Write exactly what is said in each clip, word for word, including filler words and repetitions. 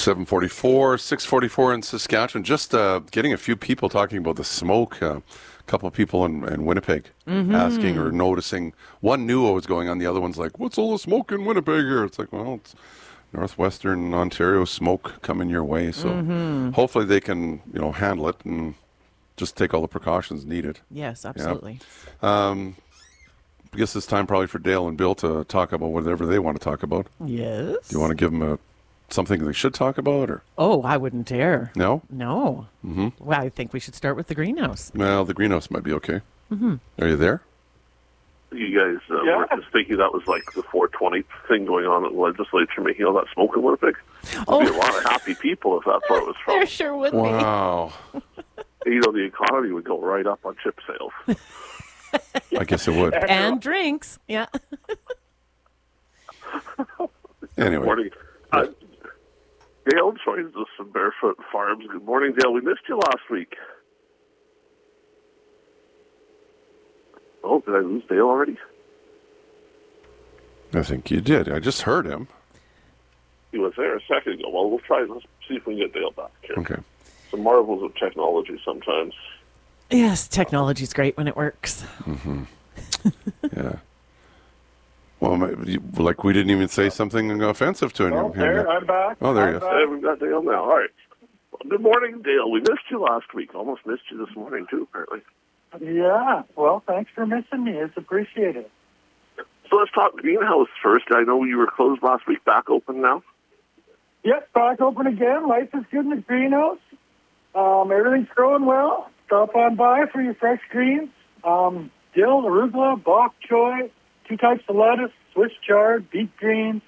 seven forty-four, six forty-four in Saskatchewan. Just uh, getting a few people talking about the smoke. Uh, a couple of people in, in Winnipeg mm-hmm. asking or noticing. One knew what was going on. The other one's like, what's all the smoke in Winnipeg here? It's like, well, it's northwestern Ontario smoke coming your way. So mm-hmm. hopefully they can, you know, handle it and just take all the precautions needed. Yes, absolutely. Yeah. Um, I guess it's time probably for Dale and Bill to talk about whatever they want to talk about. Yes. Do you want to give them a something they should talk about, or? Oh, I wouldn't dare. No? No. Mm-hmm. Well, I think we should start with the greenhouse. Well, the greenhouse might be okay. Mm-hmm. Are you there? You guys uh, yeah. were just thinking that was like the four twenty thing going on at the legislature, making all that smoke in Winnipeg. There'd oh. be a lot of happy people if that's where it was from. There sure would wow. be. You know, the economy would go right up on chip sales. I guess it would. And drinks, yeah. Anyway. Morning. Uh, Dale joins us from Barefoot Farms. Good morning, Dale. We missed you last week. Oh, did I lose Dale already? I think you did. I just heard him. He was there a second ago. Well, we'll try. Let's see if we can get Dale back here. Okay. The marvels of technology sometimes. Yes, technology's great when it works. Mm-hmm. Yeah. Well, like we didn't even say something offensive to him. Oh, there, I'm back. Oh, there I'm you back. Hey, we've got Dale now. All right. Well, good morning, Dale. We missed you last week. Almost missed you this morning, too, apparently. Yeah, well, thanks for missing me. It's appreciated. So let's talk greenhouse first. I know you were closed last week. Back open now? Yep, back open again. Life is good in the greenhouse. Um, everything's growing well. Stop on by for your fresh greens. Um, dill, arugula, bok choy, two types of lettuce, Swiss chard, beet greens,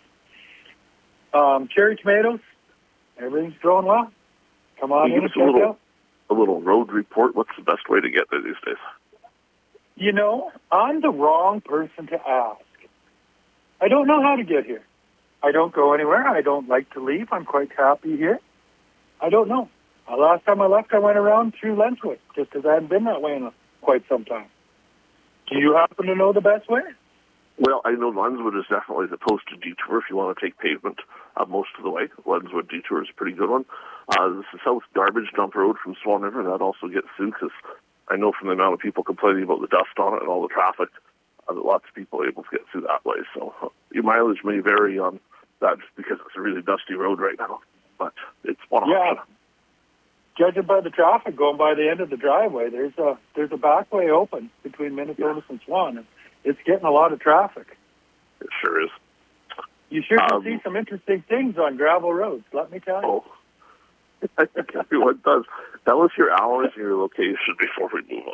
um, cherry tomatoes. Everything's growing well. Come on Can in you and give us a check little, out. a little road report? What's the best way to get there these days? You know, I'm the wrong person to ask. I don't know how to get here. I don't go anywhere. I don't like to leave. I'm quite happy here. I don't know. Uh, last time I left, I went around through Lenswood, just because I hadn't been that way in a, quite some time. Do you happen to know the best way? Well, I know Lenswood is definitely the posted detour if you want to take pavement uh, most of the way. Lenswood detour is a pretty good one. Uh, this is South Garbage Dump Road from Swan River. That also gets through because I know from the amount of people complaining about the dust on it and all the traffic uh, that lots of people are able to get through that way. So uh, your mileage may vary on that just because it's a really dusty road right now. But it's one Yeah. option. Judging by the traffic going by the end of the driveway, there's a there's a back way open between Minnetonka and Swan, and it's getting a lot of traffic. It sure is. You sure can Um, see some interesting things on gravel roads, let me tell you. Oh, I think everyone does. Tell us your hours and your location before we move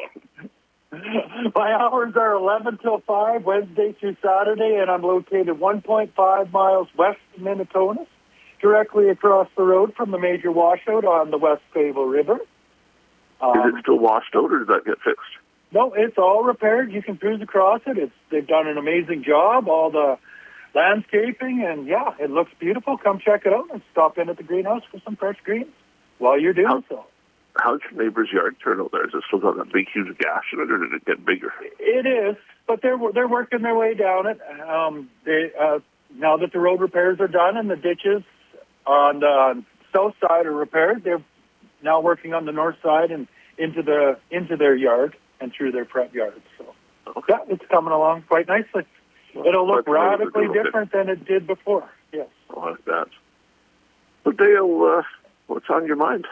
on. My hours are eleven till five, Wednesday through Saturday, and I'm located one point five miles west of Minnetonka, directly across the road from the major washout on the West Fable River. Um, Is it still washed out, or did that get fixed? No, it's all repaired. You can cruise across it. It's they've done an amazing job. All the landscaping, and yeah, it looks beautiful. Come check it out and stop in at the greenhouse for some fresh greens while you're doing How, so. How's your neighbor's yard turn out there? Is it still got that big, huge gash in it, or did it get bigger? It is, but they're they're working their way down it. Um, they uh, now that the road repairs are done and the ditches on the south side are repaired, they're now working on the north side and into the into their yard and through their prep yards. So Okay. yeah, it's coming along quite nicely. It'll look That's really radically good. different than it did before. Yes. I like that. So, Dale, uh, what's on your mind?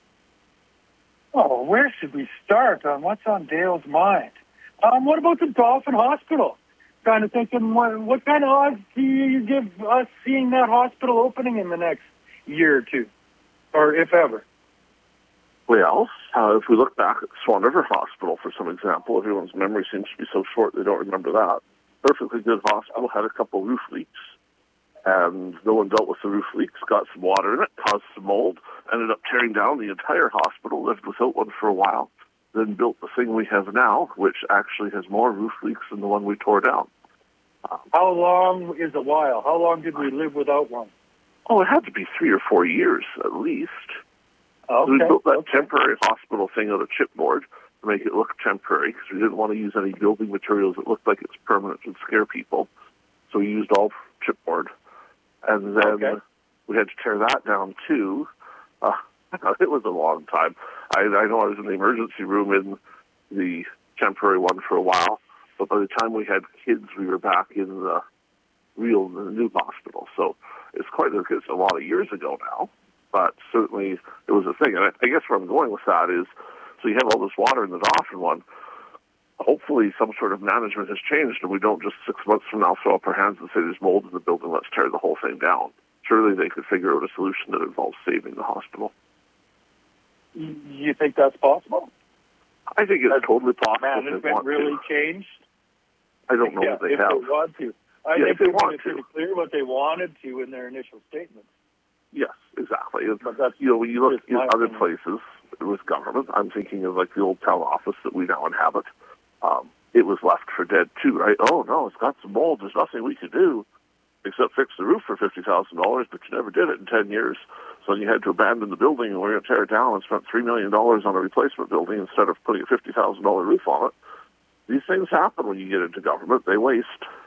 Oh, where should we start on what's on Dale's mind? Um, what about the Dolphin Hospital? Kind of thinking, what, what kind of odds do you give us seeing that hospital opening in the next year or two, or if ever? Well, uh, if we look back at Swan River Hospital, for some example, everyone's memory seems to be so short they don't remember that. Perfectly good hospital, had a couple roof leaks, and no one dealt with the roof leaks, got some water in it, caused some mold, ended up tearing down the entire hospital, lived without one for a while, then built the thing we have now, which actually has more roof leaks than the one we tore down. Um, How long is a while? How long did we live without one? oh, it had to be three or four years at least. Okay. So we built that okay. temporary hospital thing out of chipboard to make it look temporary because we didn't want to use any building materials that looked like it's permanent and scare people. So we used all chipboard. And then Okay. we had to tear that down too. Uh, it was a long time. I, I know I was in the emergency room in the temporary one for a while, but by the time we had kids, we were back in the real, the new hospital. So it's quite a, it's a lot of years ago now, but certainly it was a thing. And I, I guess where I'm going with that is, so you have all this water in the Dauphin one. Hopefully some sort of management has changed and we don't just six months from now throw up our hands and say there's mold in the building, let's tear the whole thing down. Surely they could figure out a solution that involves saving the hospital. You think that's possible? I think it's Has totally possible. Management really to. changed? I don't know yeah, if they if have. They want to. I yeah, think they they want made it to. pretty clear what they wanted to in their initial statements. Yes, exactly. But that's you know, when you look in other opinion. places with government, I'm thinking of like the old town office that we now inhabit. Um, it was left for dead too, right? Oh no, it's got some mold. There's nothing we could do except fix the roof for fifty thousand dollars, but you never did it in ten years. So you had to abandon the building and we're going to tear it down and spent three million dollars on a replacement building instead of putting a fifty thousand dollars roof on it. These things happen when you get into government. They waste.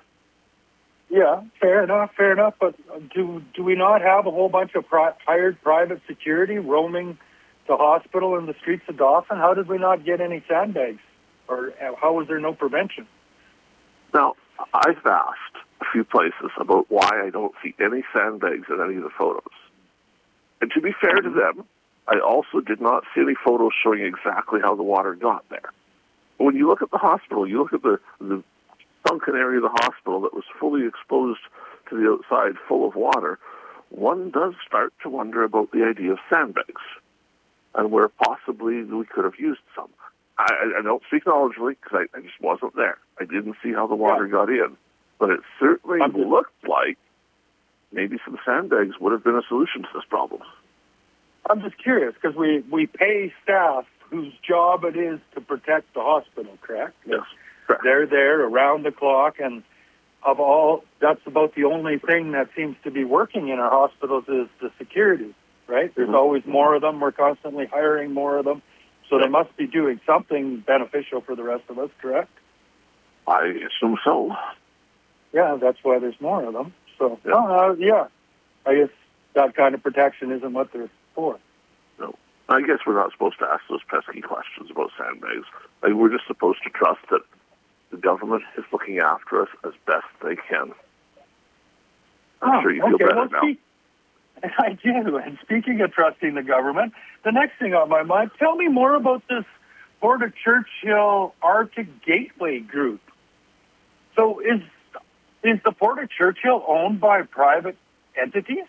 Yeah, fair enough, fair enough. But do do we not have a whole bunch of pri- hired private security roaming the hospital in the streets of Dauphin? How did we not get any sandbags? Or how was there no prevention? Now, I've asked a few places about why I don't see any sandbags in any of the photos. And to be fair to them, I also did not see any photos showing exactly how the water got there. But when you look at the hospital, you look at the, the sunken area of the hospital that was fully exposed to the outside, full of water, one does start to wonder about the idea of sandbags and where possibly we could have used some. I, I don't speak knowledgeably because I, I just wasn't there. I didn't see how the water yeah. got in. But it certainly just, looked like maybe some sandbags would have been a solution to this problem. I'm just curious because we, we pay staff whose job it is to protect the hospital, correct? Yes, correct. They're there around the clock, and of all, that's about the only thing that seems to be working in our hospitals is the security, right? There's Mm-hmm. always more of them. We're constantly hiring more of them. So they must be doing something beneficial for the rest of us, correct? I assume so. Yeah, that's why there's more of them. So, Yeah. uh, yeah, I guess that kind of protection isn't what they're for. No. I guess we're not supposed to ask those pesky questions about sandbags. Like, we're just supposed to trust that the government is looking after us as best they can. I'm Oh, sure you feel okay. better well, now. Speak, I do. And speaking of trusting the government, the next thing on my mind, tell me more about this Porta Churchill Arctic Gateway Group. So is is the Porta Churchill owned by private entities?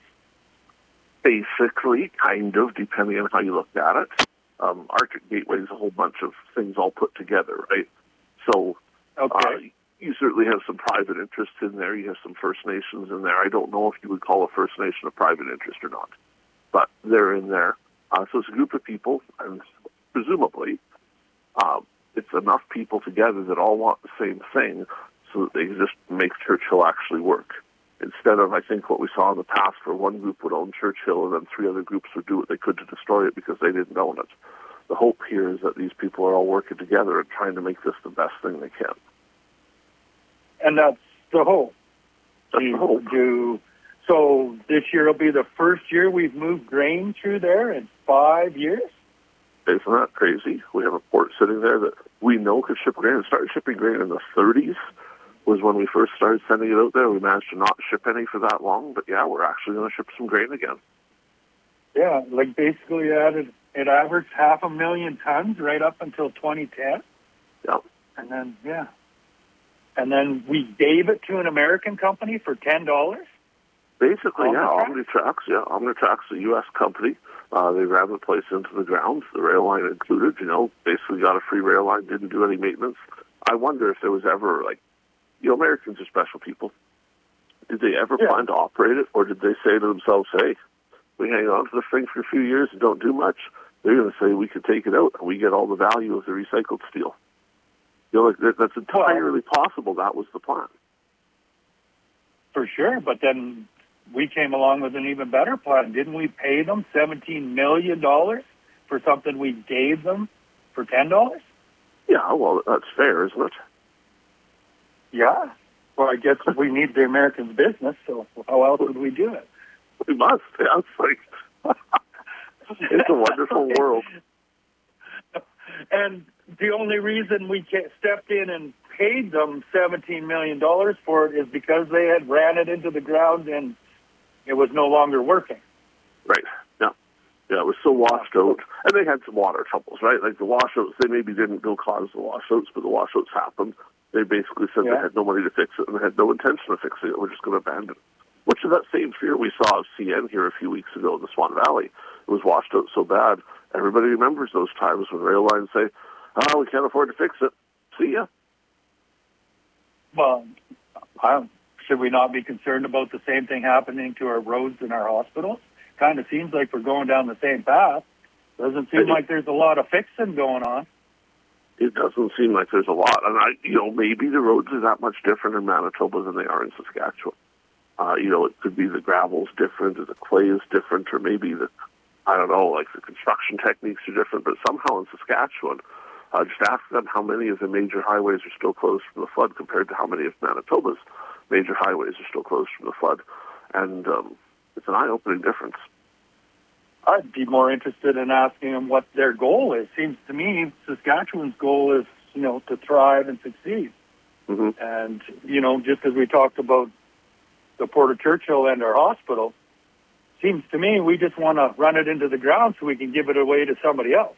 Basically, kind of, depending on how you look at it. Um, Arctic Gateway is a whole bunch of things all put together, right? So Okay. uh, you certainly have some private interests in there. You have some First Nations in there. I don't know if you would call a First Nation a private interest or not, but they're in there. Uh, so it's a group of people, and presumably um, it's enough people together that all want the same thing so that they can just make Churchill actually work. Instead of, I think, what we saw in the past where one group would own Churchill and then three other groups would do what they could to destroy it because they didn't own it. The hope here is that these people are all working together and trying to make this the best thing they can. And that's the hope. That's You the hope. do. So this year will be the first year we've moved grain through there in five years? Isn't that crazy? We have a port sitting there that we know could ship grain. It started shipping grain in the thirties was when we first started sending it out there. We managed to not ship any for that long, but yeah, we're actually going to ship some grain again. Yeah, like basically it added, it averaged half a million tons right up until twenty ten. Yeah. And then, yeah. And then we gave it to an American company for ten dollars? Basically, yeah, Omnitrax? Omnitrax, yeah, Omnitrax, a U S company. Uh, they ran the place into the ground, the rail line included, you know, basically got a free rail line, didn't do any maintenance. I wonder if there was ever, like, you know, Americans are special people. Did they ever Yeah. plan to operate it, or did they say to themselves, hey, we hang on to the thing for a few years and don't do much? They're going to say we could take it out and we get all the value of the recycled steel. You know, like, that, that's entirely possible. That was the plan. For sure, but then we came along with an even better plan. Didn't we pay them seventeen million dollars for something we gave them for ten dollars? Yeah, well, that's fair, isn't it? Yeah. Well, I guess we need the Americans' business, so how else would we do it? We must. Yeah, it's like it's a wonderful world. And the only reason we stepped in and paid them seventeen million dollars for it is because they had ran it into the ground and it was no longer working. Right. Yeah. Yeah, it was so washed out. And they had some water troubles, right? Like the washouts, they maybe didn't go cause the washouts, but the washouts happened. They basically said Yeah. they had no money to fix it and they had no intention of fixing it. We're just going to abandon it. Which is that same fear we saw of C N here a few weeks ago in the Swan Valley. It was washed out so bad. Everybody remembers those times when rail lines say, oh, we can't afford to fix it. See ya. Well, I, should we not be concerned about the same thing happening to our roads and our hospitals? Kind of seems like we're going down the same path. Doesn't seem like there's a lot of fixing going on. It doesn't seem like there's a lot. And, I, you know, maybe the roads are that much different in Manitoba than they are in Saskatchewan. Uh, you know, it could be the gravel's different or the clay is different or maybe the, I don't know, like the construction techniques are different. But somehow in Saskatchewan, uh, just ask them how many of the major highways are still closed from the flood compared to how many of Manitoba's major highways are still closed from the flood. And um, it's an eye-opening difference. I'd be more interested in asking them what their goal is. Seems to me Saskatchewan's goal is, you know, to thrive and succeed. Mm-hmm. And, you know, just as we talked about the Port of Churchill and our hospital, seems to me we just want to run it into the ground so we can give it away to somebody else.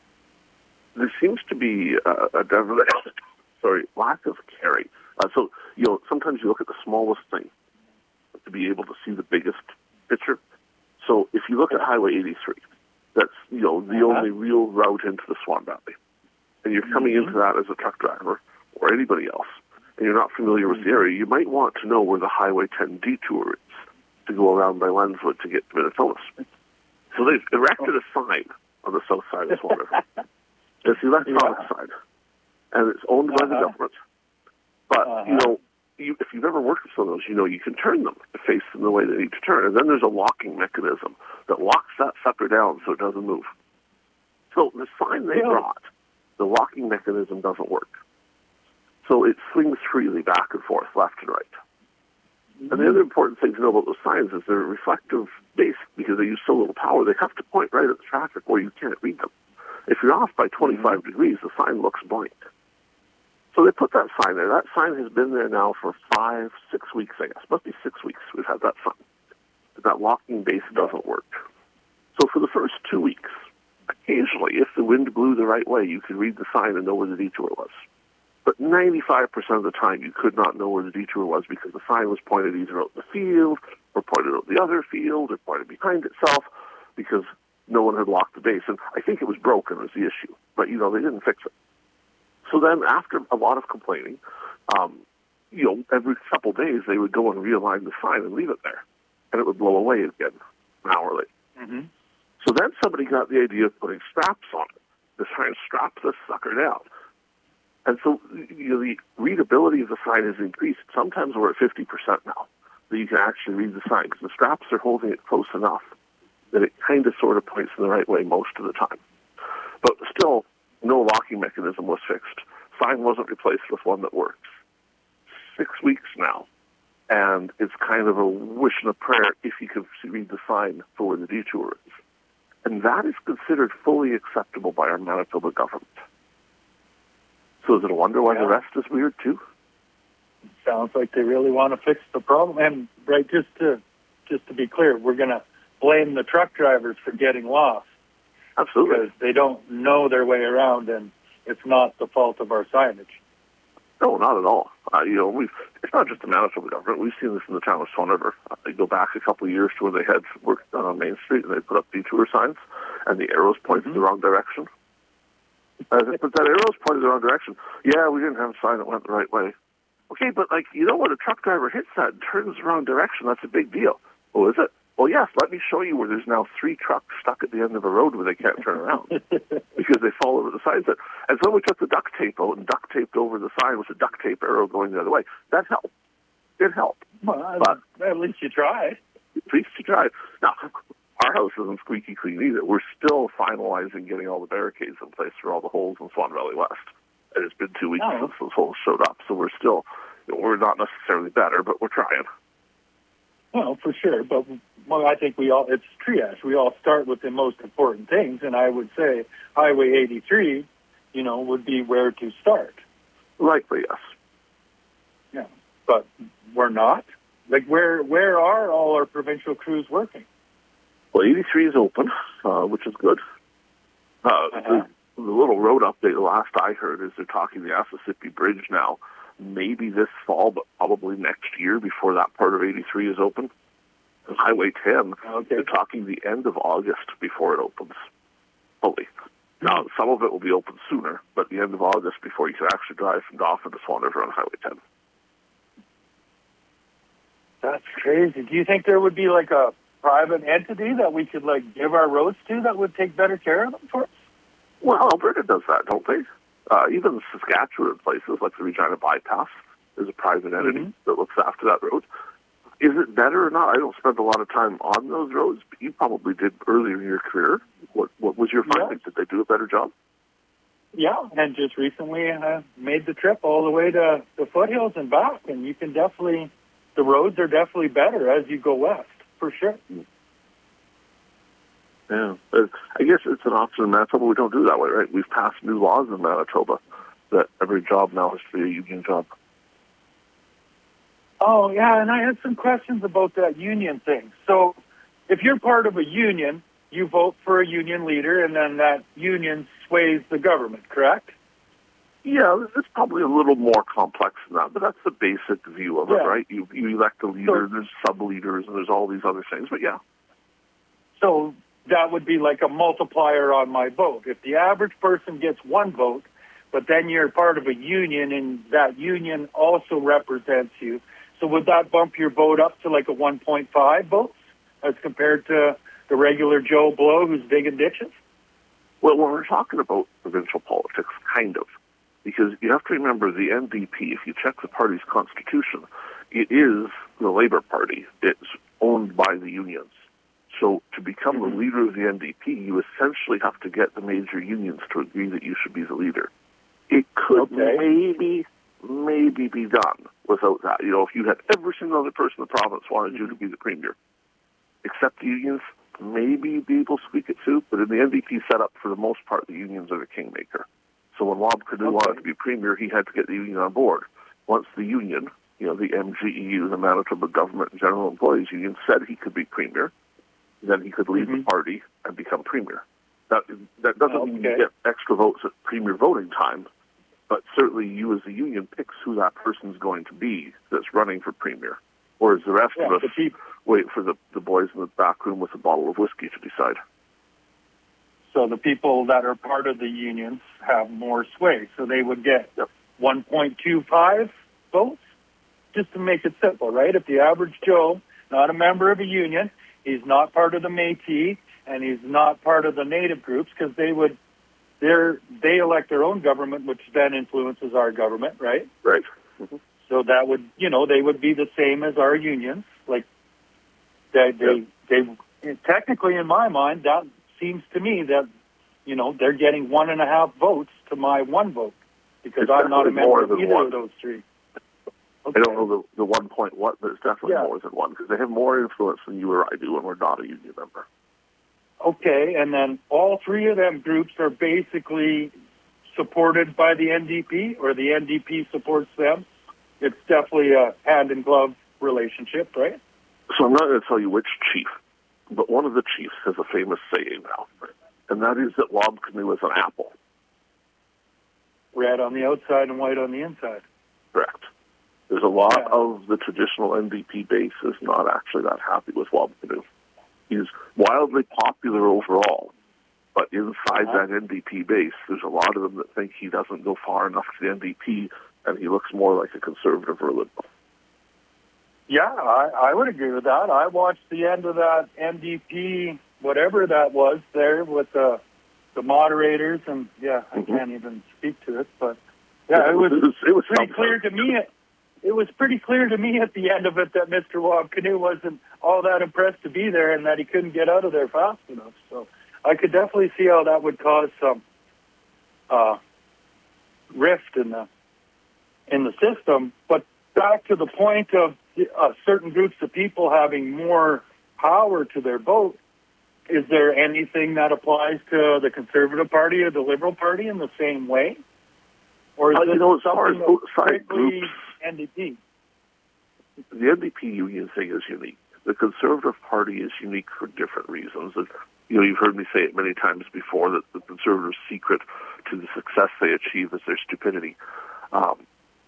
There seems to be uh, a definite, sorry, lack of caring. Uh, so, you know, sometimes you look at the smallest thing to be able to see the biggest picture. So if you look at Highway eighty-three, that's, you know, the Uh-huh. only real route into the Swan Valley. And you're coming Mm-hmm. into that as a truck driver or anybody else, and you're not familiar with the area, you might want to know where the Highway ten detour is to go around by Lenswood to get to Minnetonka. So they've erected a sign on the south side of Swan River. It's the electronic Yeah. side, and it's owned by the Uh-huh. government. But, Uh-huh. you know, you, if you've ever worked with some of those, you know you can turn them to face them the way they need to turn. And then there's a locking mechanism that locks that sucker down so it doesn't move. So the sign they Yeah. brought, the locking mechanism doesn't work. So it swings freely back and forth, left and right. And the other important thing to know about those signs is they're reflective based because they use so little power. They have to point right at the traffic where you can't read them. If you're off by twenty-five mm-hmm. degrees, the sign looks blank. So they put that sign there. That sign has been there now for five, six weeks, I guess. Must be six weeks we've had that sign. That locking base doesn't work. So for the first two weeks, occasionally, if the wind blew the right way, you could read the sign and know where the detour was. But ninety-five percent of the time, you could not know where the detour was because the sign was pointed either out in the field or pointed out the other field or pointed behind itself because no one had locked the base. And I think it was broken was the issue. But, you know, they didn't fix it. So then after a lot of complaining, um, you know, every couple of days they would go and realign the sign and leave it there. And it would blow away again an hour later. Mm-hmm. So then somebody got the idea of putting straps on it to try and strap this sucker down. And so you know, the readability of the sign has increased. Sometimes we're at fifty percent now that you can actually read the sign because the straps are holding it close enough that it kind of sort of points in the right way most of the time. But still, no locking mechanism was fixed. Sign wasn't replaced with one that works. Six weeks now, and it's kind of a wish and a prayer if you can read the sign for where the detour is. And that is considered fully acceptable by our Manitoba government. So is it a wonder why yeah. the rest is weird too? Sounds like they really want to fix the problem. And right, just to just to be clear, we're going to blame the truck drivers for getting lost. Absolutely. Because they don't know their way around, and it's not the fault of our signage. No, not at all. Uh, you know, we've, it's not just the Manitoba government. We've seen this in the town of Swan River. Uh, they go back a couple of years to where they had work done on Main Street, and they put up detour signs, and the arrows point mm-hmm. in the wrong direction. Uh, but that arrow's pointed the wrong direction. Yeah, we didn't have a sign that went the right way. Okay, but, like, you know, when a truck driver hits that and turns the wrong direction, that's a big deal. Oh, is it? Well, yes, let me show you where there's now three trucks stuck at the end of a road where they can't turn around because they fall over the sign. And so we took the duct tape out and duct taped over the sign with a duct tape arrow going the other way. That helped. It helped. Well, but at least you tried. At least you tried. Now, our house isn't squeaky clean either. We're still finalizing getting all the barricades in place for all the holes in Swan Valley West. And it's been two weeks oh. since those holes showed up, so we're still, you know, we're not necessarily better, but we're trying. No, for sure. But well, I think we all, it's triage. We all start with the most important things. And I would say Highway eighty-three, you know, would be where to start. Likely, yes. Yeah. But we're not. Like, where where are all our provincial crews working? Well, eighty-three is open, uh, which is good. Uh, Uh-huh. the, the little road update, the last I heard, is they're talking the Mississippi Bridge now. Maybe this fall, but probably next year before that part of eighty-three is open. And Highway ten, Okay. they're talking the end of August before it opens fully. Now, some of it will be open sooner, but the end of August before you can actually drive from Dauphin to Swan River on Highway ten. That's crazy. Do you think there would be like a private entity that we could like give our roads to that would take better care of them for us? Well, Alberta does that, don't they? Uh, even Saskatchewan places like the Regina Bypass is a private entity Mhm. that looks after that road. Is it better or not? I don't spend a lot of time on those roads, but you probably did earlier in your career. What What was your finding? Yeah. Did they do a better job? Yeah, and just recently uh, made the trip all the way to the foothills and back, and you can definitely, the roads are definitely better as you go west, for sure. Yeah, Uh, I guess it's an option in Manitoba. We don't do that way, right? We've passed new laws in Manitoba that every job now has to be a union job. Oh, yeah, and I had some questions about that union thing. So if you're part of a union, you vote for a union leader, and then that union sways the government, correct? Yeah, it's probably a little more complex than that, but that's the basic view of it, Yeah. right? You you elect a leader, So- there's sub-leaders, and there's all these other things, but yeah. So that would be like a multiplier on my vote. If the average person gets one vote, but then you're part of a union and that union also represents you, so would that bump your vote up to like a one point five votes as compared to the regular Joe Blow who's digging ditches? Well, when we're talking about provincial politics, kind of, because you have to remember the N D P, if you check the party's constitution, it is the Labour Party. It's owned by the unions. So to become Mhm. the leader of the N D P, you essentially have to get the major unions to agree that you should be the leader. It could Okay. maybe, maybe be done without that. You know, if you had every single other person in the province wanted you to be the premier, except the unions, maybe you'd be able to squeak it too, but in the N D P setup, for the most part, the unions are the kingmaker. So when Wab Kinew Okay. wanted to be premier, he had to get the union on board. Once the union, you know, the M G E U, the Manitoba Government and General Employees Union, said he could be premier, then he could leave Mhm. the party and become premier. That that doesn't mean you Okay. get extra votes at premier voting time, but certainly you as the union picks who that person's going to be that's running for premier. Whereas the rest Yeah, of us the peop- wait for the, the boys in the back room with a bottle of whiskey to decide. So the people that are part of the unions have more sway. So they would get Yep. one point two five votes, just to make it simple, right? If the average Joe, not a member of a union, he's not part of the Métis, and he's not part of the Native groups, because they would, they're, they elect their own government, which then influences our government, right? Right. Mm-hmm. So that would, you know, they would be the same as our unions. Like, they, they, they, technically, in my mind, that seems to me that, you know, they're getting one and a half votes to my one vote, because It's I'm not a definitely more member of than either one. of those three. I don't know the, the one point what, but it's definitely Yeah. more than one, because they have more influence than you or I do when we're not a union member. Okay, and then all three of them groups are basically supported by the N D P, or the N D P supports them. It's definitely a hand-in-glove relationship, right? So I'm not going to tell you which chief, but one of the chiefs has a famous saying now, and that is that Wab Kinew is an apple. Red on the outside and white on the inside. Correct. There's a lot Yeah. of the traditional N D P base is not actually that happy with Wab Kinew. He's wildly popular overall, but inside Uh-huh. that N D P base, there's a lot of them that think he doesn't go far enough to the N D P, and he looks more like a conservative or a liberal. Yeah, I, I would agree with that. I watched the end of that N D P, whatever that was there with the the moderators, and yeah, I Mhm. can't even speak to it, but yeah, it was, it was, it was pretty something. clear to me. It was pretty clear to me at the end of it that Mister Wab Kinew wasn't all that impressed to be there, and that he couldn't get out of there fast enough. So I could definitely see how that would cause some uh, rift in the in the system. But back to the point of uh, certain groups of people having more power to their vote, is there anything that applies to the Conservative Party or the Liberal Party in the same way? Or is Uh, this you know, as far as something outside that's strictly groups- N D P? The N D P union thing is unique. The Conservative Party is unique for different reasons. And, you know, you've heard me say it many times before that the Conservatives' secret to the success they achieve is their stupidity. Um,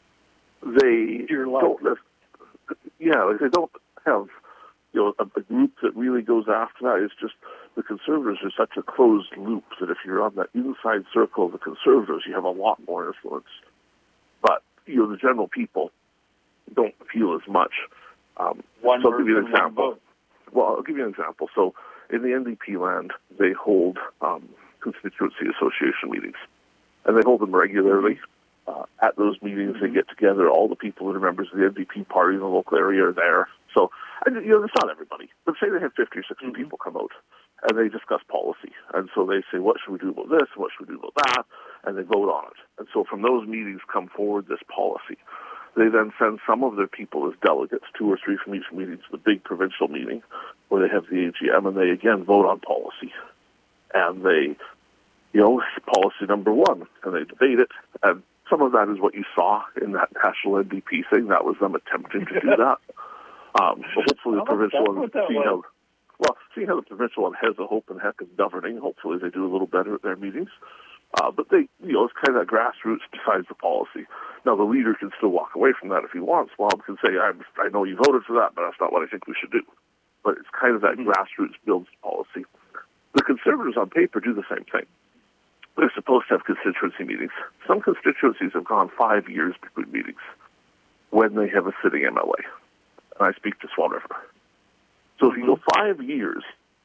they Your luck. don't, nec- yeah, like they don't have, you know, a, a group that really goes after that. It's just the Conservatives are such a closed loop that if you're on that inside circle of the Conservatives, you have a lot more influence. But, you know, the general people don't feel as much. Um, One so I'll give you an person, one example. vote. Well, I'll give you an example. So in the N D P land, they hold um, constituency association meetings, and they hold them regularly. Uh, at those meetings, they get together. All the people that are members of the N D P party in the local area are there. So, and, you know, it's not everybody. But say they have fifty or sixty Mm-hmm. people come out, and they discuss policy. And so they say, what should we do about this? What should we do about that? And they vote on it. And so from those meetings come forward this policy. They then send some of their people as delegates, two or three from each meeting, to the big provincial meeting where they have the A G M, and they again vote on policy. And they, you know, policy number one, and they debate it. And some of that is what you saw in that national N D P thing. That was them attempting to do that. Um, so hopefully the Oh, provincial that's one, what that seeing was. how, well, seeing how the provincial one has a hope and heck of governing, hopefully they do a little better at their meetings. Uh, but they, you know, it's kind of that grassroots decides the policy. Now, the leader can still walk away from that if he wants. Bob can say, I'm, I know you voted for that, but that's not what I think we should do. But it's kind of that Mm-hmm. grassroots builds policy. The Conservatives on paper do the same thing. They're supposed to have constituency meetings. Some constituencies have gone five years between meetings when they have a sitting M L A. And I speak to Swan River. So if you go five years,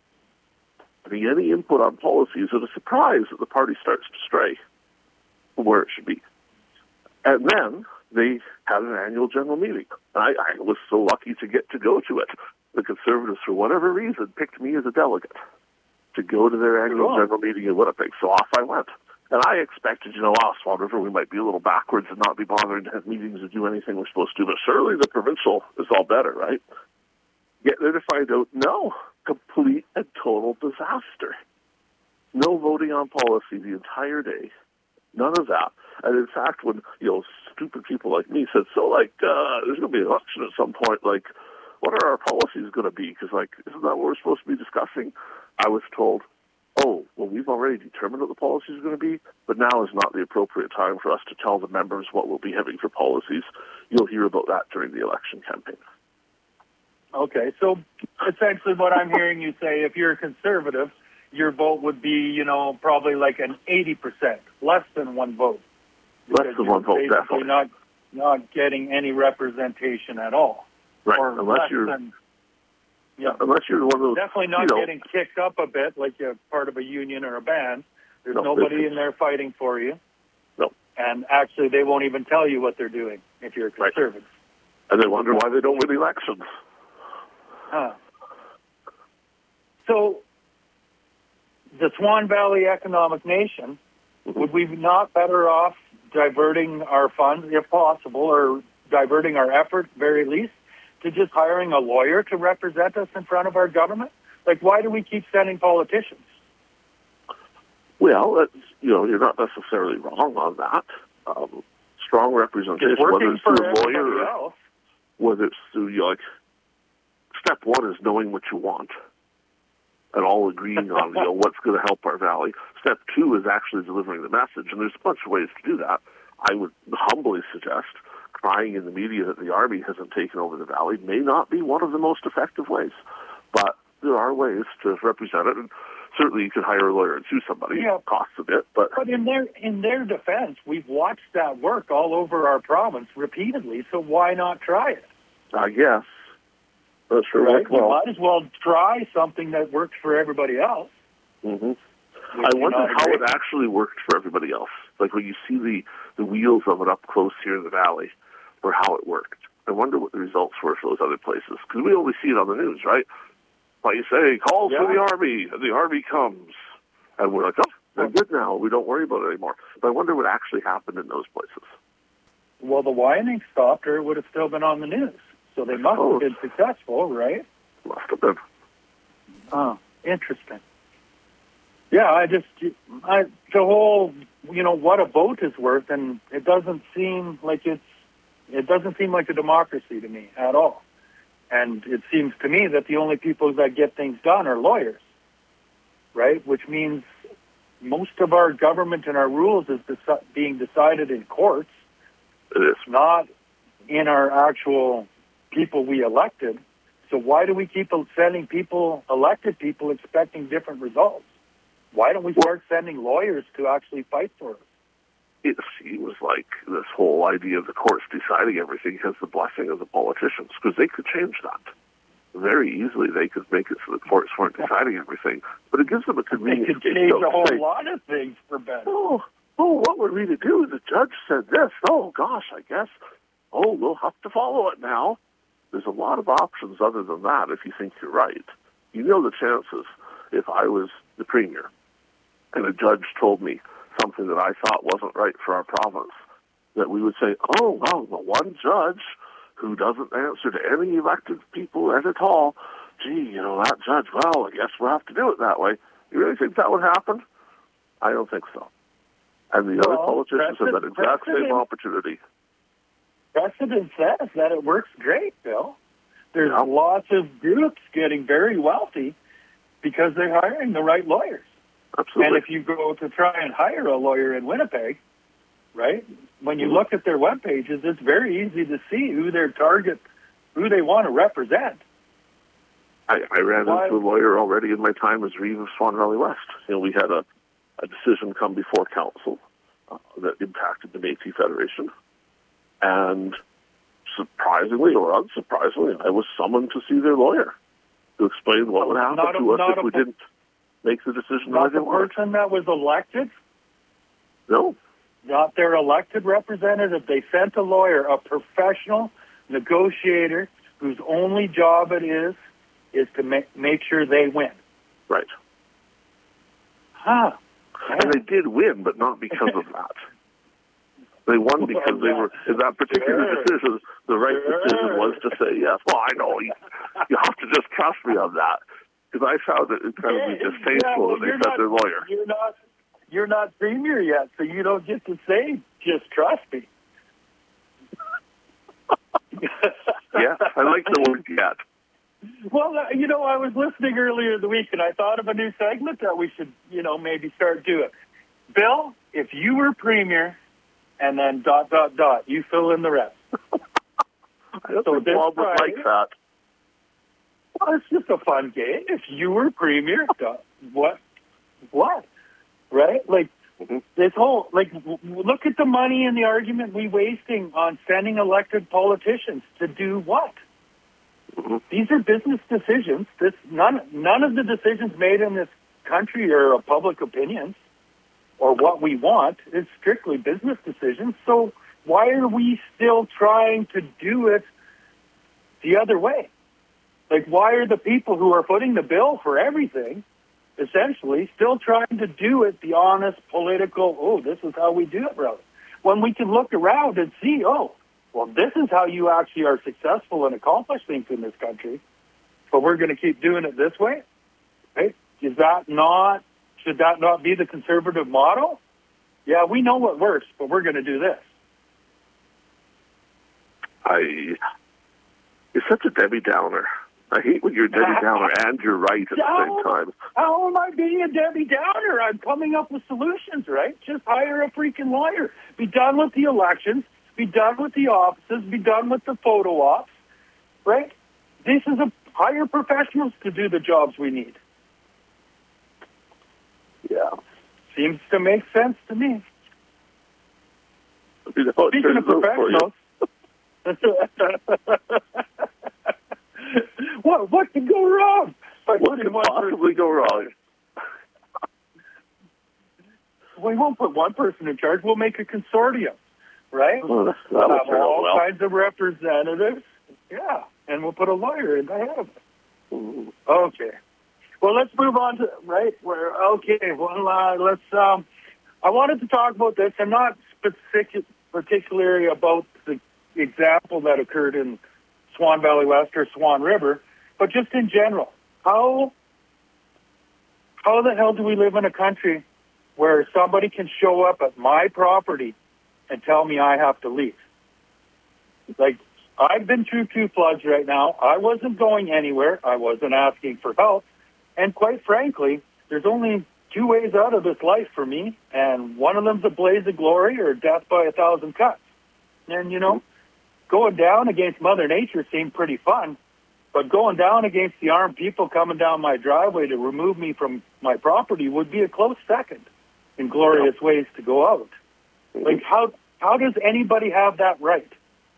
having any input on policy is a surprise that the party starts to stray from where it should be. And then they had an annual general meeting. I, I was so lucky to get to go to it. The Conservatives, for whatever reason, picked me as a delegate to go to their annual Cool. general meeting in Winnipeg. So off I went. And I expected, you know, oh, Swan River, we might be a little backwards and not be bothering to have meetings or do anything we're supposed to do. But surely the provincial is all better, right? Get there to find out, no, complete and total disaster. No voting on policy the entire day. None of that. And in fact, when, you know, stupid people like me said, so, like, uh, there's going to be an election at some point, like, what are our policies going to be? Because, like, isn't that what we're supposed to be discussing? I was told, oh, well, we've already determined what the policies are going to be, but now is not the appropriate time for us to tell the members what we'll be having for policies. You'll hear about that during the election campaign. Okay, so essentially what I'm hearing you say, if you're a Conservative, your vote would be, you know, probably like an eighty percent, less than one vote. Less Because than you're one vote, basically definitely. Not, not getting any representation at all. Right, Or unless less you're than, yeah, unless you're one of those, definitely not you know, getting kicked up a bit like you're part of a union or a band. There's No, nobody it's- in there fighting for you. No. And actually, they won't even tell you what they're doing if you're a Right. Conservative. and they wonder why they don't win elections. Huh. So, the Swan Valley Economic Nation, would we not better off diverting our funds, if possible, or diverting our effort, very least, to just hiring a lawyer to represent us in front of our government? Like, why do we keep sending politicians? Well, it's, you know, you're not necessarily wrong on that. Um, strong representation, It's whether working it's for through a everybody lawyer or else. whether it's through, you know, like, step one is knowing what you want and all agreeing on, you know, what's going to help our valley. Step two is actually delivering the message, and there's a bunch of ways to do that. I would humbly suggest crying in the media that the Army hasn't taken over the valley may not be one of the most effective ways, but there are ways to represent it, and certainly you could hire a lawyer and sue somebody. Yeah. It costs a bit, but But in their in their defense, we've watched that work all over our province repeatedly, so why not try it? I guess that's sure Right? worked We well. might as well try something that works for everybody else. Mm-hmm. Would I you wonder not how agree? it actually worked for everybody else. Like when you see the, the wheels of it up close here in the valley, or how it worked. I wonder what the results were for those other places. Because we only see it on the news, right? Like you say, calls for Yeah. the Army, and the Army comes. And we're like, oh, they're good now. We don't worry about it anymore. But I wonder what actually happened in those places. Well, the whining stopped, or it would have still been on the news. So they must have been successful, right? Must have been. Oh, interesting. Yeah, I just, I, the whole, you know, what a vote is worth, and it doesn't seem like it's, it doesn't seem like a democracy to me at all. And it seems to me that the only people that get things done are lawyers, right? Which means most of our government and our rules is deci- being decided in courts. It is. Not in our actual people we elected. So why do we keep sending people, elected people, expecting different results? Why don't we start sending lawyers to actually fight for us? It seems like this whole idea of the courts deciding everything has the blessing of the politicians, because they could change that. Very easily they could make it so the courts weren't deciding everything, but it gives them a They convenience. could change a whole say, lot of things for better. Oh, oh, what were we to do? The judge said this. Oh, gosh, I guess. Oh, we'll have to follow it now. There's a lot of options other than that if you think you're right. You know the chances if I was the premier and a judge told me something that I thought wasn't right for our province, that we would say, oh, well, the one judge who doesn't answer to any elected people at all, gee, you know, that judge, well, I guess we'll have to do it that way. You really think that would happen? I don't think so. And the Well, other politicians have that exact same precedent- opportunity. Precedent says that it works great, Bill. There's Yeah. lots of groups getting very wealthy because they're hiring the right lawyers. Absolutely. And if you go to try and hire a lawyer in Winnipeg, right, when you look at their web pages, it's very easy to see who their target, who they want to represent. I, I ran Why- into a lawyer already in my time as Reeve of Swan Valley West. You know, we had a, a decision come before council uh, that impacted the Métis Federation. And surprisingly or unsurprisingly, I was summoned to see their lawyer to explain what would happen Not a- to us not if a- we didn't make the decision that Not I the didn't want. person that was elected, No. not their elected representative. They sent a lawyer, a professional negotiator whose only job it is is to make, make sure they win. Right. Huh. And they did win, but not because of that. They won because they were, in that particular Sure. decision, the right Sure. decision was to say yes. Well, I know, you, you have to just trust me on that. Because I found it incredibly Yeah, distasteful well, that they you're sent not- their lawyer. You're not, you're not premier yet, so you don't get to say, just trust me. Yeah, I like the word yet. Well, uh, you know, I was listening earlier in the week, and I thought of a new segment that we should, you know, maybe start doing. Bill, if you were premier, and then dot, dot, dot, you fill in the rest. I don't So think this Bob would Friday- like that. Well, it's just a fun game. If you were premier, dot, what? What? Right? Like, Mhm. this whole, like, w- w- look at the money and the argument we wasting on sending elected politicians to do what? Mhm. These are business decisions. This none none of the decisions made in this country are of public opinions or what we want. It's strictly business decisions. So why are we still trying to do it the other way? Like, why are the people who are footing the bill for everything, essentially, still trying to do it the honest, political, oh, this is how we do it route? When we can look around and see, oh, well, this is how you actually are successful and accomplish things in this country, but we're going to keep doing it this way? Right? Is that not, should that not be the conservative model? Yeah, we know what works, but we're going to do this. I, you're such a Debbie Downer. I hate when you're a Debbie Downer and you're right at the same How- time. How am I being a Debbie Downer? I'm coming up with solutions, right? Just hire a freaking lawyer. Be done with the elections. Be done with the offices. Be done with the photo ops, right? This is a hire professionals to do the jobs we need. Yeah. Seems to make sense to me. You know, it Speaking of turns out for you. professionals, what what could go wrong? By What putting could one person- possibly go wrong? We won't put one person in charge. We'll make a consortium, right? Well, that- We'll that'll have turn out all well. kinds of representatives. Yeah, and we'll put a lawyer in the head of it. Mhm. Okay. Well, let's move on to right where. Okay. Well, uh, let's. Um, I wanted to talk about this. I'm not specific, particularly about the example that occurred in Swan Valley West or Swan River, but just in general, how how the hell do we live in a country where somebody can show up at my property and tell me I have to leave? Like, I've been through two floods right now. I wasn't going anywhere. I wasn't asking for help. And quite frankly, there's only two ways out of this life for me, and one of them's a blaze of glory or death by a thousand cuts. And, you know, going down against Mother Nature seemed pretty fun, but going down against the armed people coming down my driveway to remove me from my property would be a close second in glorious yeah. ways to go out. Like, how how does anybody have that right?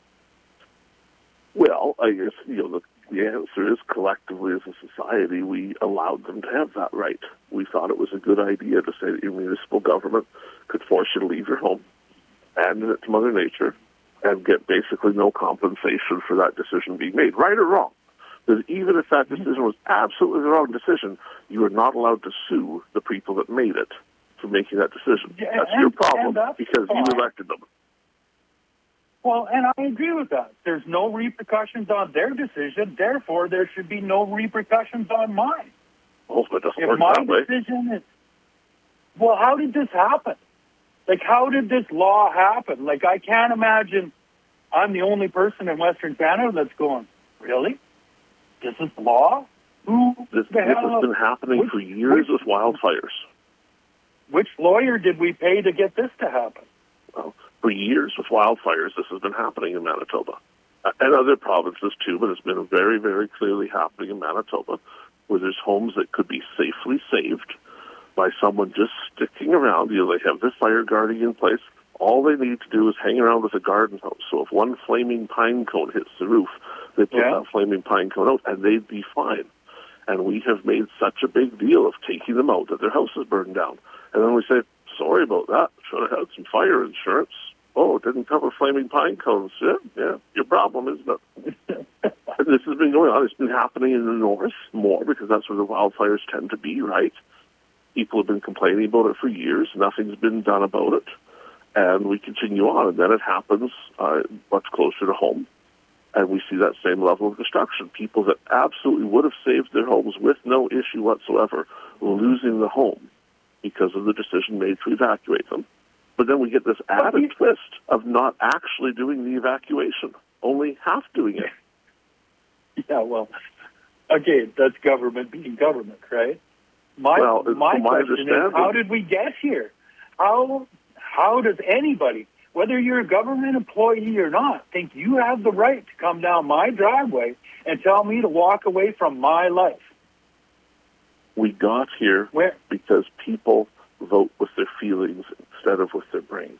Well, I guess, you know, the, the answer is collectively as a society, we allowed them to have that right. We thought it was a good idea to say that your municipal government could force you to leave your home, abandon it to Mother Nature, and get basically no compensation for that decision being made, right or wrong. Because even if that decision was absolutely the wrong decision, you are not allowed to sue the people that made it for making that decision. Yeah, that's and, your problem that's because fine. you elected them. Well, and I agree with that. There's no repercussions on their decision, therefore there should be no repercussions on mine. Oh, but it doesn't if work my that way. decision is, well, how did this happen? Like, how did this law happen? Like, I can't imagine I'm the only person in Western Canada that's going, really? This is law? Who This, the this hell? has been happening which, for years which, with wildfires. Which lawyer did we pay to get this to happen? Well, for years with wildfires, this has been happening in Manitoba. Uh, and other provinces too, but it's been very, very clearly happening in Manitoba, where there's homes that could be safely saved by someone just sticking around. You know, they have their fire guarding in place. All they need to do is hang around with a garden hose. So if one flaming pine cone hits the roof, they put yeah. that flaming pine cone out, and they'd be fine. And we have made such a big deal of taking them out that their house is burned down. And then we say, sorry about that. Should have had some fire insurance. Oh, it didn't cover flaming pine cones. Yeah, yeah, your problem, isn't it? And this has been going on. It's been happening in the north more because that's where the wildfires tend to be, right? People have been complaining about it for years. Nothing's been done about it. And we continue on, and then it happens uh, much closer to home. And we see that same level of destruction. People that absolutely would have saved their homes with no issue whatsoever losing the home because of the decision made to evacuate them. But then we get this added twist of not actually doing the evacuation, only half doing it. Yeah, well, again, that's government being government, right? My, well, my my question is, how did we get here? How how does anybody, whether you're a government employee or not, think you have the right to come down my driveway and tell me to walk away from my life? We got here Where? because people vote with their feelings instead of with their brain.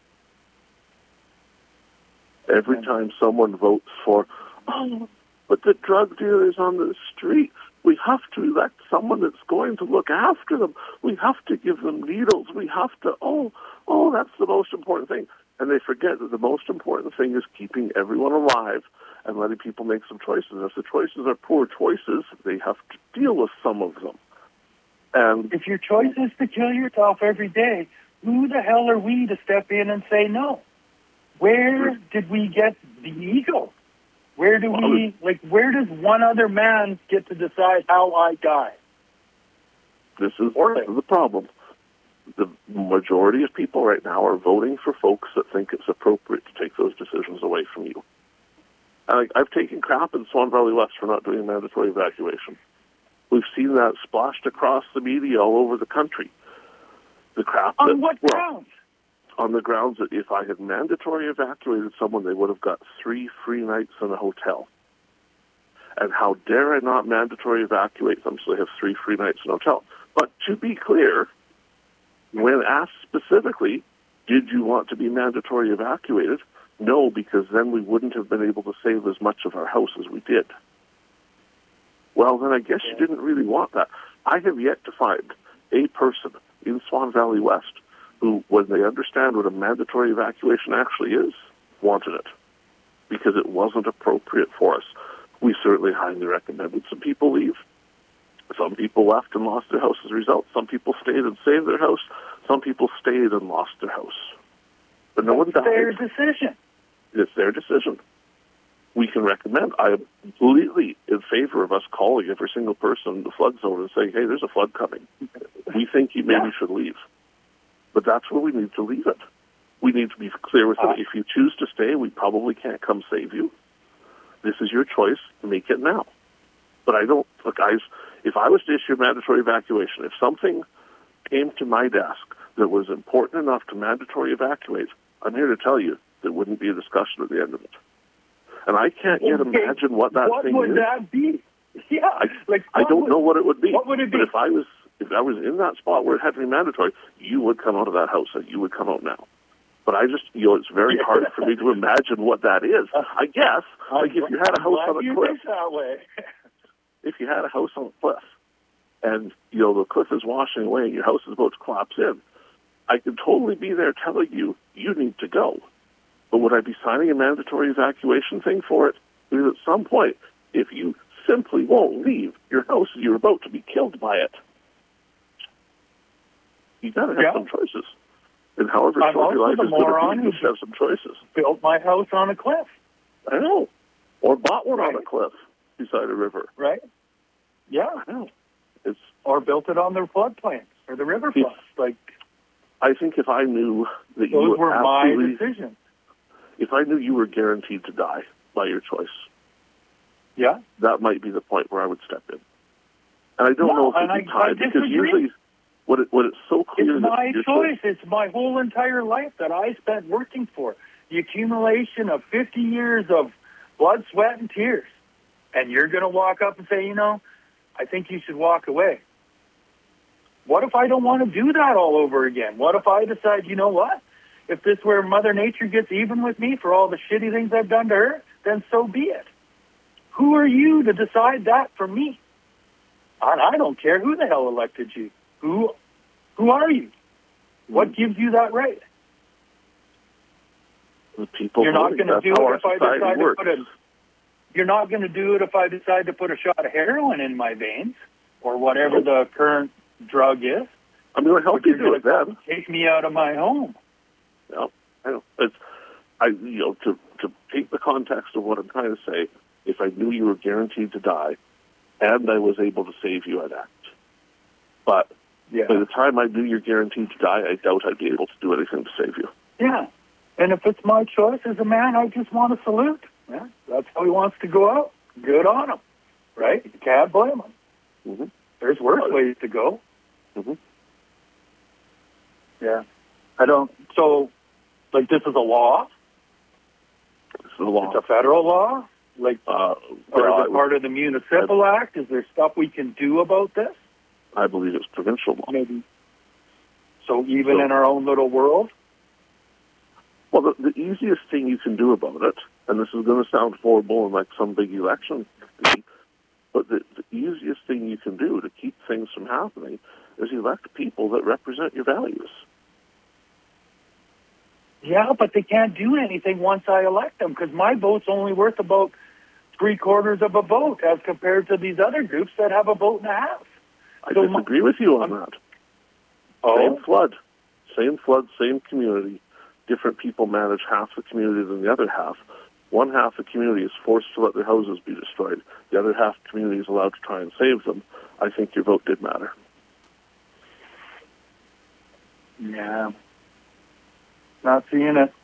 Every time someone votes for, oh, but the drug dealer's on the street, we have to elect someone that's going to look after them. We have to give them needles. We have to, oh, oh, that's the most important thing. And they forget that the most important thing is keeping everyone alive and letting people make some choices. If the choices are poor choices, they have to deal with some of them. And if your choice is to kill yourself every day, who the hell are we to step in and say no? Where did we get the ego? Where do we, like, where does one other man get to decide how I die? This is, this is the problem. The majority of people right now are voting for folks that think it's appropriate to take those decisions away from you. And I, I've taken crap in Swan Valley West for not doing a mandatory evacuation. We've seen that splashed across the media all over the country. The crap On that, what well, grounds? On the grounds that if I had mandatory evacuated someone, they would have got three free nights in a hotel. And how dare I not mandatory evacuate them so they have three free nights in a hotel? But to be clear, when asked specifically, did you want to be mandatory evacuated? No, because then we wouldn't have been able to save as much of our house as we did. Well, then I guess you didn't really want that. I have yet to find a person in Swan Valley West who, when they understand what a mandatory evacuation actually is, wanted it because it wasn't appropriate for us. We certainly highly recommended some people leave. Some people left and lost their house as a result. Some people stayed and saved their house. Some people stayed and lost their house. But no one died. It's their decision. It's their decision. we can recommend. I am completely in favor of us calling every single person in the flood zone and saying, hey, there's a flood coming. We think you maybe Yeah. should leave. But that's where we need to leave it. We need to be clear with them. Uh, If you choose to stay, we probably can't come save you. This is your choice. Make it now. But I don't, look, guys, if I was to issue mandatory evacuation, if something came to my desk that was important enough to mandatory evacuate, I'm here to tell you there wouldn't be a discussion at the end of it. And I can't yet Okay, imagine what that what thing would is. that be? Yeah, I, like I what don't would- know what it would be. What would it be? But if I was if I was in that spot where it had to be mandatory, you would come out of that house and you would come out now. But I just, you know, it's very hard for me to imagine what that is. I guess, like if you had a I'm house glad on a you cliff, think that way. if you had a house on a cliff, and you know the cliff is washing away and your house is about to collapse in, I could totally be there telling you you need to go. But would I be signing a mandatory evacuation thing for it? Because at some point, if you simply won't leave your house, you're about to be killed by it. You got to have Yeah. some choices. And however I'm short your also life the is going moron to be, you who should have some choices. Built my house on a cliff, I know. Or bought one on a Right. cliff beside a river. right? Yeah, I know. It's. or built it on the floodplains or the river If- floods. Like I think if I knew that you those were were my absolutely, decisions. if I knew you were guaranteed to die by your choice, Yeah, that might be the point where I would step in. And I don't No, know if and it'd be I- I time because disagree. usually, what it, what it's so clear it's that my your choice. It's my whole entire life that I spent working for. The accumulation of fifty years of blood, sweat, and tears. And you're going to walk up and say, you know, I think you should walk away. What if I don't want to do that all over again? What if I decide, you know what? If this where Mother Nature gets even with me for all the shitty things I've done to her, then so be it. Who are you to decide that for me? And I don't care who the hell elected you. Who, who are you? What gives you that right? the people You're not voting, going to that's do how it our if I society decide works. to put a. You're not going to do it if I decide to put a shot of heroin in my veins or whatever the current drug is. I'm going to help But you you're do it gonna then. take me out of my home. No, I know. It's, I, you know, to, to take the context of what I'm trying to say, if I knew you were guaranteed to die and I was able to save you, I'd act. But Yeah. by the time I knew you're guaranteed to die, I doubt I'd be able to do anything to save you. Yeah. And if it's my choice as a man, I just want to salute. Yeah. That's how he wants to go out. Good on him. Right? You can't blame him. Mm-hmm. There's worse ways to go. Mm-hmm. Yeah. I don't. So, like, this is a law? This is the law. It's a federal law? Like, Uh, or well, is it part of the Municipal Act? Is there stuff we can do about this? I believe it's provincial law. Maybe. So even So- in our own little world? Well, the, the easiest thing you can do about it, and this is going to sound horrible and like some big election, but the, the easiest thing you can do to keep things from happening is elect people that represent your values. Yeah, but they can't do anything once I elect them because my vote's only worth about three quarters of a vote as compared to these other groups that have a vote and a half. I So my- disagree with you on that. Same flood, same flood, same community. Different people manage half the community than the other half. One half of the community is forced to let their houses be destroyed. The other half of the community is allowed to try and save them. I think your vote did matter. Yeah. Not seeing it.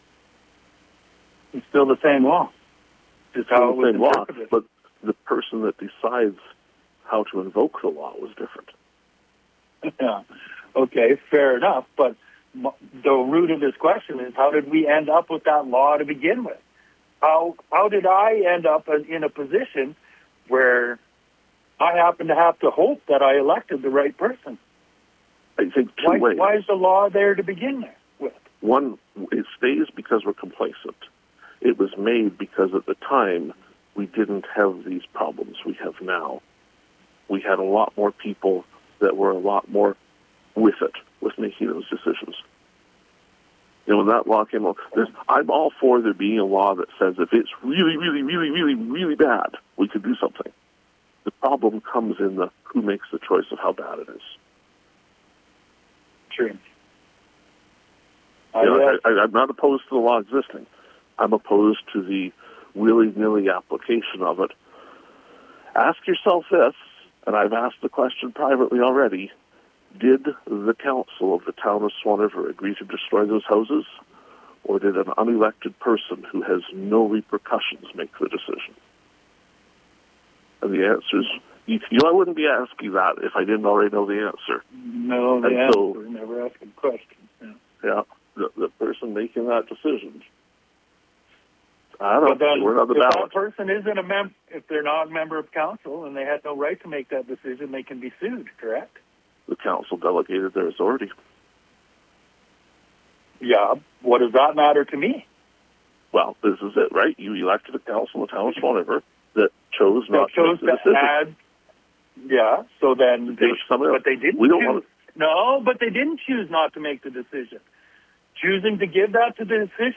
It's still the same law. Just how it It's the was same law, interpreted. but the person that decides how to invoke the law was different. Yeah. Okay, fair enough. But m- the root of this question is, how did we end up with that law to begin with? How how did I end up in in a position where I happen to have to hope that I elected the right person? I think two Why, ways. why is the law there to begin with? One, it stays because we're complacent. It was made because at the time we didn't have these problems we have now. We had a lot more people that were a lot more with it, with making those decisions. You know, when that law came out, there's, I'm all for there being a law that says if it's really, really, really, really, really bad, we could do something. The problem comes in the who makes the choice of how bad it is. True. You know, Uh, I, I, I'm not opposed to the law existing. I'm opposed to the willy-nilly application of it. Ask yourself this, and I've asked the question privately already, did the council of the town of Swan River agree to destroy those houses, or did an unelected person who has no repercussions make the decision? And the answer is, you know, I wouldn't be asking that if I didn't already know the answer. No, the And answer. so- We're never asking questions. Yeah. Yeah, the, the person making that decision. I don't But then, know. We're on the if that ballot. person isn't a mem- if they're not a member of council and they had no right to make that decision, they can be sued, correct? The council delegated their authority. Yeah. What does that matter to me? Well, this is it, right? You elected a council in the town of Swan River that chose not That chose to make to the decision. add. Yeah. So then, they, Give it to somebody else. but they didn't. We don't choose. want No, but they didn't choose not to make the decision. Choosing to give that to the decision.